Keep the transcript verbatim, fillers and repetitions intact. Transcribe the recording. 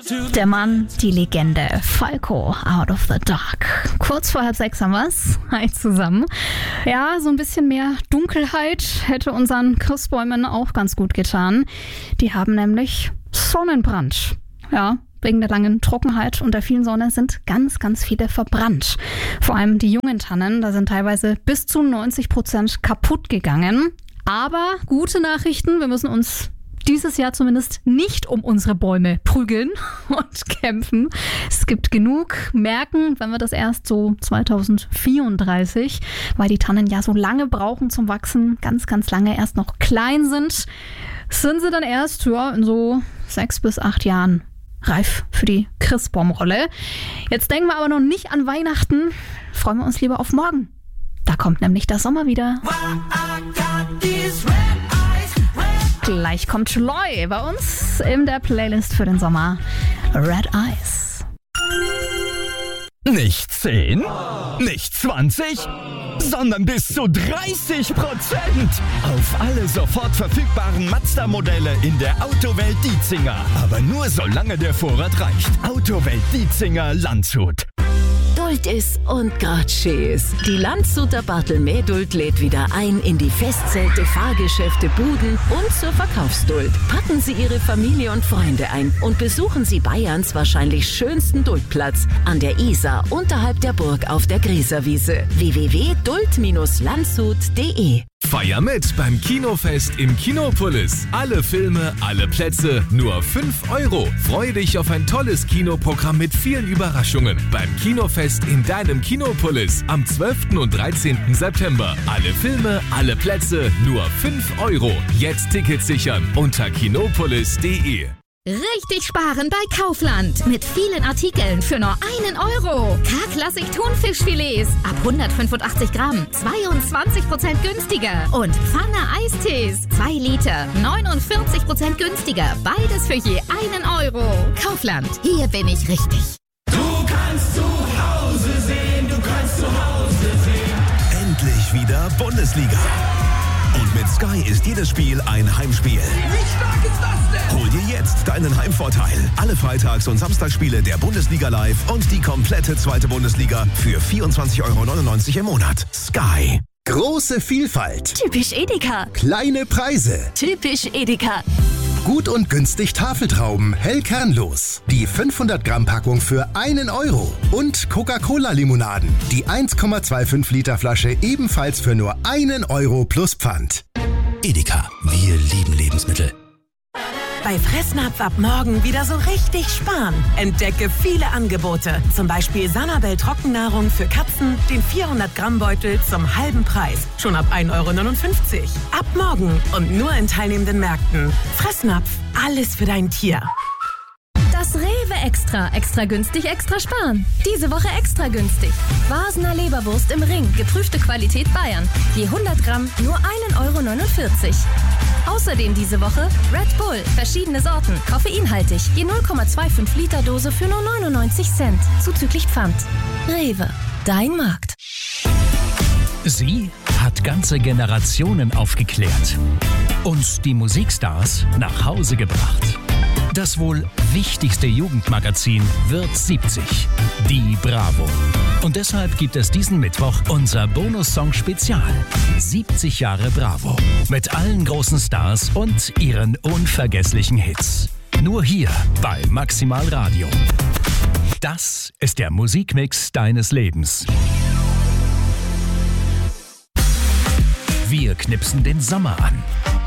Der Mann, die Legende, Falco, Out of the Dark. Kurz vor halb sechs haben wir's. Hi zusammen. Ja, so ein bisschen mehr Dunkelheit hätte unseren Christbäumen auch ganz gut getan. Die haben nämlich Sonnenbrand. Ja, wegen der langen Trockenheit und der vielen Sonne sind ganz, ganz viele verbrannt. Vor allem die jungen Tannen, da sind teilweise bis zu neunzig Prozent kaputt gegangen. Aber gute Nachrichten, wir müssen uns dieses Jahr zumindest nicht um unsere Bäume prügeln und kämpfen. Es gibt genug Merken, wenn wir das erst so zwanzig vierunddreißig, weil die Tannen ja so lange brauchen zum Wachsen, ganz, ganz lange erst noch klein sind, sind sie dann erst ja, in so sechs bis acht Jahren reif für die Christbaumrolle. Jetzt denken wir aber noch nicht an Weihnachten, freuen wir uns lieber auf morgen. Da kommt nämlich der Sommer wieder. Gleich kommt Schloy bei uns in der Playlist für den Sommer. Red Eyes. Nicht zehn, nicht zwanzig, sondern bis zu dreißig Prozent auf alle sofort verfügbaren Mazda-Modelle in der Autowelt Dietzinger. Aber nur solange der Vorrat reicht. Autowelt Dietzinger Landshut. Duld ist und grad schee ist. Die Landshuter Barthelmä-Duld lädt wieder ein in die Festzelte, Fahrgeschäfte, Buden und zur Verkaufsduld. Packen Sie Ihre Familie und Freunde ein und besuchen Sie Bayerns wahrscheinlich schönsten Duldplatz an der Isar unterhalb der Burg auf der Grieserwiese. w w w punkt duld Bindestrich landshut punkt d e. Feier mit beim Kinofest im Kinopolis. Alle Filme, alle Plätze, nur fünf Euro. Freu dich auf ein tolles Kinoprogramm mit vielen Überraschungen. Beim Kinofest in deinem Kinopolis am zwölften und dreizehnten September. Alle Filme, alle Plätze, nur fünf Euro. Jetzt Tickets sichern unter kinopolis punkt d e. Richtig sparen bei Kaufland. Mit vielen Artikeln für nur einen Euro. K-Klassik Thunfischfilets ab hundertfünfundachtzig Gramm. zweiundzwanzig Prozent günstiger. Und Pfanne Eistees. zwei Liter. neunundvierzig Prozent günstiger. Beides für je einen Euro. Kaufland. Hier bin ich richtig. Du kannst zu Hause sehen. Du kannst zu Hause sehen. Endlich wieder Bundesliga. Und mit Sky ist jedes Spiel ein Heimspiel. Wie stark ist das denn? Hol dir jetzt deinen Heimvorteil. Alle Freitags- und Samstagsspiele der Bundesliga live und die komplette zweite Bundesliga für vierundzwanzig Euro neunundneunzig im Monat. Sky. Große Vielfalt. Typisch Edeka. Kleine Preise. Typisch Edeka. Gut und günstig Tafeltrauben, hell kernlos. Die fünfhundert Gramm Packung für einen Euro. Und Coca-Cola-Limonaden. Die eins Komma fünfundzwanzig Liter Flasche ebenfalls für nur einen Euro plus Pfand. Edeka, wir lieben Lebensmittel. Bei Fressnapf ab morgen wieder so richtig sparen. Entdecke viele Angebote. Zum Beispiel Sanabel Trockennahrung für Katzen, den vierhundert Gramm Beutel zum halben Preis. Schon ab ein Euro neunundfünfzig. Ab morgen und nur in teilnehmenden Märkten. Fressnapf, alles für dein Tier. Das Rewe Extra. Extra günstig, extra sparen. Diese Woche extra günstig. Vasener Leberwurst im Ring. Geprüfte Qualität Bayern. Je hundert Gramm nur ein Euro neunundvierzig. Außerdem diese Woche Red Bull. Verschiedene Sorten. Koffeinhaltig. Je null Komma fünfundzwanzig Liter Dose für nur neunundneunzig Cent. Zuzüglich Pfand. Rewe. Dein Markt. Sie hat ganze Generationen aufgeklärt. Und die Musikstars nach Hause gebracht. Das wohl wichtigste Jugendmagazin wird siebzig. Die Bravo. Und deshalb gibt es diesen Mittwoch unser Bonus-Song-Spezial. siebzig Jahre Bravo. Mit allen großen Stars und ihren unvergesslichen Hits. Nur hier bei Maximal Radio. Das ist der Musikmix deines Lebens. Wir knipsen den Sommer an.